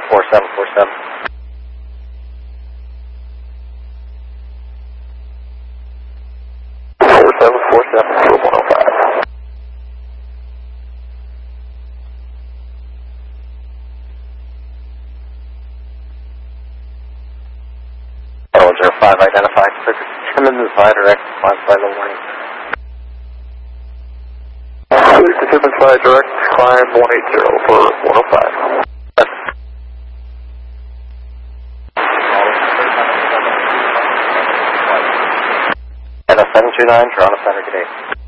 4747. 4747 for 105. Oh, 05 identified. Timmins direct, climbs by the warning. 6 to Timmins direct, climb 180 for 105. And a 729, Toronto Center, good day.